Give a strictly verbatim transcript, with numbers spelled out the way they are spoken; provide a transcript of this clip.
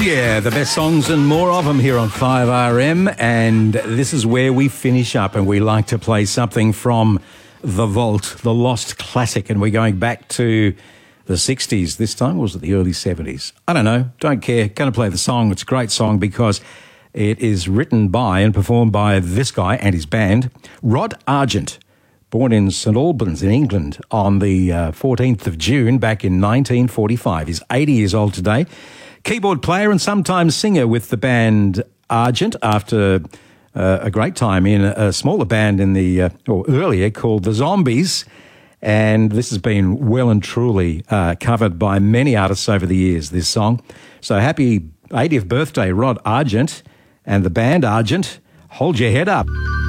Yeah, the best songs and more of them here on five R M, and this is where we finish up, and we like to play something from The Vault, the lost classic, and we're going back to the sixties this time, or was it the early seventies? I don't know, don't care, going to play the song. It's a great song because it is written by and performed by this guy and his band, Rod Argent, born in St Albans in England on the uh, fourteenth of June back in nineteen forty-five. He's eighty years old today. Keyboard player and sometimes singer with the band Argent after uh, a great time in a, a smaller band in the, uh, or earlier, called The Zombies. And this has been well and truly uh, covered by many artists over the years, this song. So happy eightieth birthday, Rod Argent and the band Argent. Hold your head up.